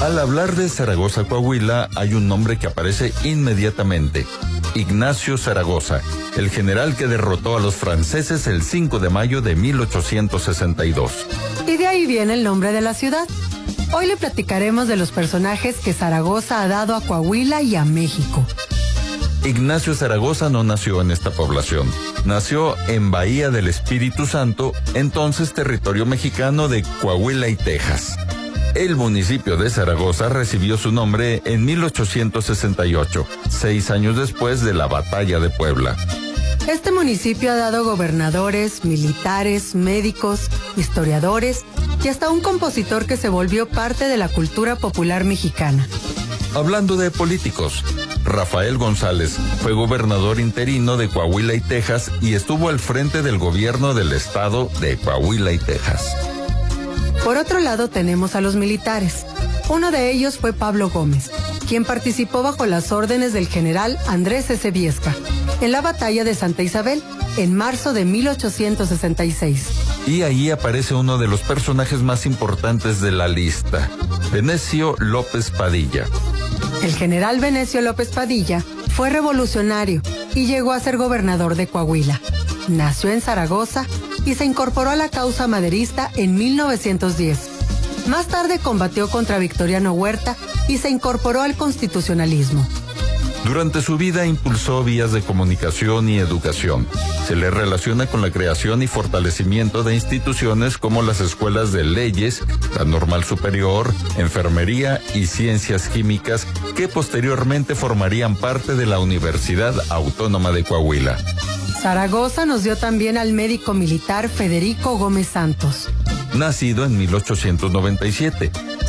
Al hablar de Zaragoza, Coahuila, hay un nombre que aparece inmediatamente: Ignacio Zaragoza, el general que derrotó a los franceses el 5 de mayo de 1862. Y de ahí viene el nombre de la ciudad. Hoy le platicaremos de los personajes que Zaragoza ha dado a Coahuila y a México. Ignacio Zaragoza no nació en esta población. Nació en Bahía del Espíritu Santo, entonces territorio mexicano de Coahuila y Texas. El municipio de Zaragoza recibió su nombre en 1868, 6 años después de la Batalla de Puebla. Este municipio ha dado gobernadores, militares, médicos, historiadores y hasta un compositor que se volvió parte de la cultura popular mexicana. Hablando de políticos, Rafael González fue gobernador interino de Coahuila y Texas y estuvo al frente del gobierno del estado de Coahuila y Texas. Por otro lado tenemos a los militares. Uno de ellos fue Pablo Gómez, quien participó bajo las órdenes del general Andrés S. Viesca en la batalla de Santa Isabel en marzo de 1866. Y ahí aparece uno de los personajes más importantes de la lista, Venecio López Padilla. El general Venecio López Padilla fue revolucionario y llegó a ser gobernador de Coahuila. Nació en Zaragoza y se incorporó a la causa maderista en 1910. Más tarde combatió contra Victoriano Huerta y se incorporó al constitucionalismo. Durante su vida impulsó vías de comunicación y educación. Se le relaciona con la creación y fortalecimiento de instituciones como las escuelas de leyes, la Normal Superior, Enfermería y Ciencias Químicas, que posteriormente formarían parte de la Universidad Autónoma de Coahuila. Zaragoza nos dio también al médico militar Federico Gómez Santos. Nacido en 1897.